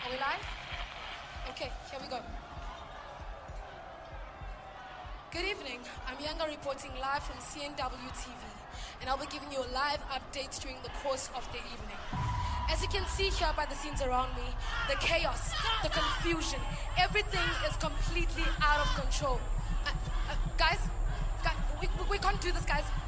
Are we live? Okay, here we go. Good evening. I'm Yanga reporting live from CNW TV, and I'll be giving you a live update during the course of the evening. As you can see here by the scenes around me, the chaos, the confusion, everything is completely out of control. Guys, we can't do this, guys.